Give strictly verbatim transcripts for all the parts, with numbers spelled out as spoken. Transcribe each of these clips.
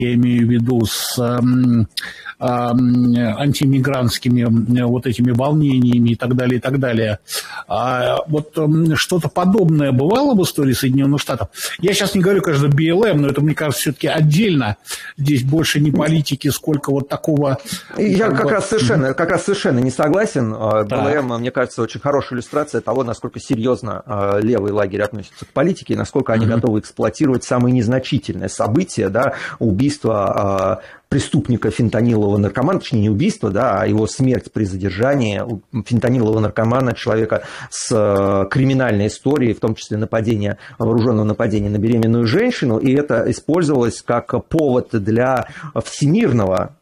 я имею в виду с эм, эм, антимигрантскими вот этими волнениями и так далее, и так далее. А вот эм, что-то подобное бывало в истории Соединенных Штатов? Я сейчас не говорю, конечно, би эл эм, но это, мне кажется, все-таки отдельно. Здесь больше не политики, сколько вот такого... Я как, как, раз, совершенно, как раз совершенно не согласен. би эл эм, мне кажется, очень хорошая иллюстрация того, насколько серьезно левый лагерь относится к политике, и насколько они mm-hmm. готовы эксплуатировать самые незначительные события, да, убийство преступника фентанилового наркомана, точнее не убийство, да, а его смерть при задержании фентанилового наркомана, человека с криминальной историей, в том числе нападения, вооруженного нападения на беременную женщину, и это использовалось как повод для всемирного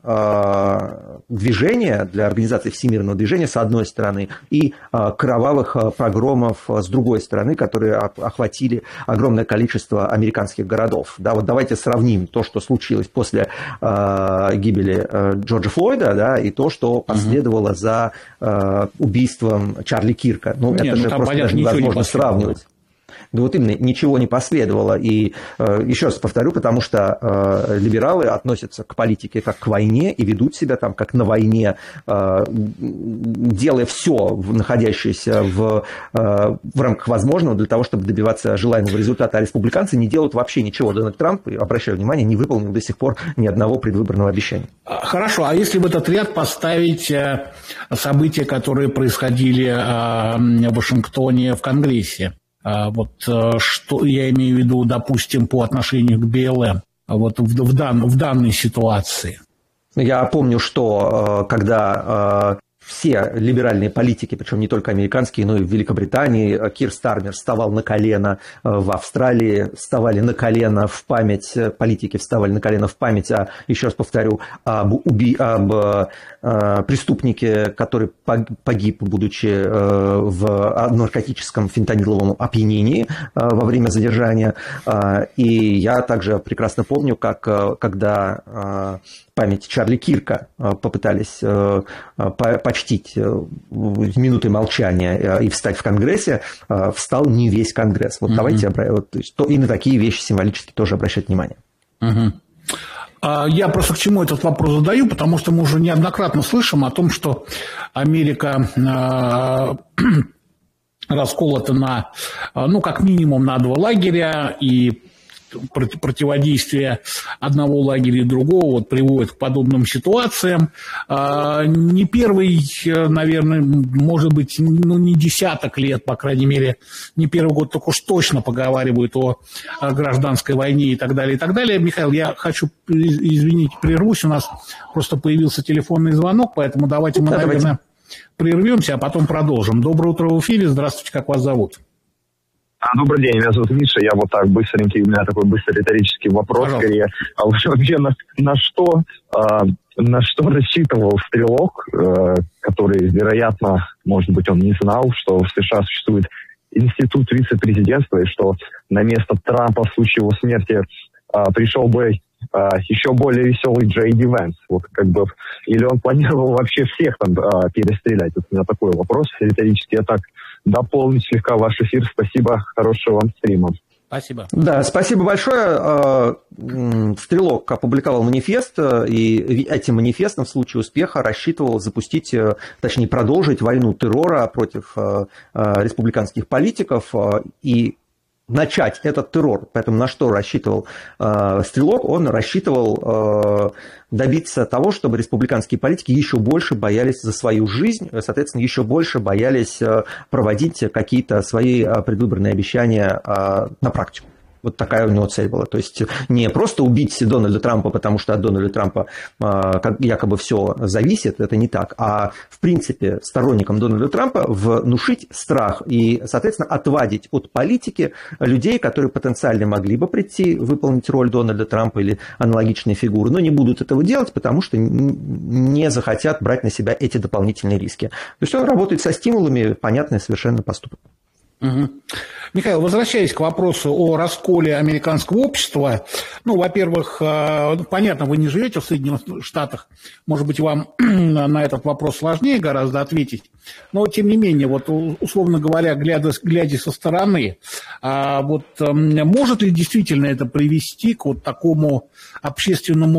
э, движения, для организации всемирного движения с одной стороны, и э, кровавых погромов с другой стороны, которые охватили огромное количество американских городов. Да, вот давайте сравним то, что случилось после э, гибели Джорджа Флойда, да, и то, что последовало uh-huh. за э, убийством Чарли Кирка. Ну, Нет, это ну, же просто даже невозможно сравнивать. Да вот именно, ничего не последовало. И э, еще раз повторю, потому что э, либералы относятся к политике как к войне и ведут себя там как на войне, э, делая все, находящееся в, э, в рамках возможного для того, чтобы добиваться желаемого результата. А республиканцы не делают вообще ничего. Дональд Трамп, обращаю внимание, не выполнил до сих пор ни одного предвыборного обещания. Хорошо, а если в этот ряд поставить события, которые происходили в Вашингтоне в Конгрессе? Вот что я имею в виду, допустим, по отношению к би эл эм, вот в, в, дан, в данной ситуации? Я помню, что когда все либеральные политики, причем не только американские, но и в Великобритании, Кир Стармер вставал на колено, в Австралии вставали на колено в память, политики вставали на колено в память, а, еще раз повторю, об, уби, об э, преступнике, который погиб, будучи э, в наркотическом фентаниловом опьянении э, во время задержания. Э, и я также прекрасно помню, как э, когда э, память Чарли Кирка э, попытались э, почтить минутой молчания и встать в Конгрессе, встал не весь Конгресс. Вот uh-huh. давайте вот, то, и на такие вещи символически тоже обращать внимание. Uh-huh. Я просто к чему этот вопрос задаю, потому что мы уже неоднократно слышим о том, что Америка расколота на, ну, как минимум на два лагеря, и противодействие одного лагеря и другого вот, приводит к подобным ситуациям. Не первый, наверное, может быть, ну, не десяток лет, по крайней мере, не первый год, только уж точно поговаривают о гражданской войне и так далее, и так далее. Михаил, я хочу, извините, прервусь, у нас просто появился телефонный звонок, поэтому давайте мы, да, наверное, давайте. прервемся, а потом продолжим. Доброе утро в эфире, здравствуйте, как вас зовут? Добрый день, меня зовут Миша, я вот так быстренький, у меня такой быстрый риторический вопрос, Пожалуйста. скорее. А вообще на, на что а, на что рассчитывал Стрелок, а, который, вероятно, может быть, он не знал, что в США существует институт вице-президентства, и что на место Трампа в случае его смерти а, пришел бы а, еще более веселый Джей Ди Венс. Вот как бы, или он планировал вообще всех там а, перестрелять? Вот у меня такой вопрос риторический, я так дополнить слегка ваш эфир. Спасибо, хорошего вам стрима. Спасибо. Да, спасибо большое. Стрелок опубликовал манифест, и этим манифестом в случае успеха рассчитывал запустить, точнее продолжить войну террора против республиканских политиков и начать этот террор. Поэтому на что рассчитывал э, Стрелок? Он рассчитывал э, добиться того, чтобы республиканские политики еще больше боялись за свою жизнь, соответственно, еще больше боялись э, проводить какие-то свои э, предвыборные обещания э, на практику. Вот такая у него цель была. То есть не просто убить Дональда Трампа, потому что от Дональда Трампа э, якобы все зависит, это не так, а в принципе сторонникам Дональда Трампа внушить страх и, соответственно, отвадить от политики людей, которые потенциально могли бы прийти выполнить роль Дональда Трампа или аналогичные фигуры, но не будут этого делать, потому что не захотят брать на себя эти дополнительные риски. То есть он работает со стимулами, понятный совершенно поступок. Угу. Михаил, возвращаясь к вопросу о расколе американского общества, ну, во-первых, понятно, вы не живете в Соединенных Штатах, может быть, вам на этот вопрос сложнее гораздо ответить, но, тем не менее, вот, условно говоря, глядя, глядя со стороны, вот, может ли действительно это привести к вот такому общественному